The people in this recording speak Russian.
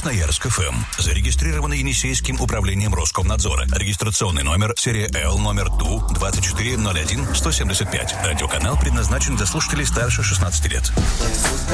Красноярск ФМ. Зарегистрировано Енисейским управлением Роскомнадзора. Регистрационный номер серия L номер ТУ-2401-175. Радиоканал предназначен для слушателей старше 16 лет.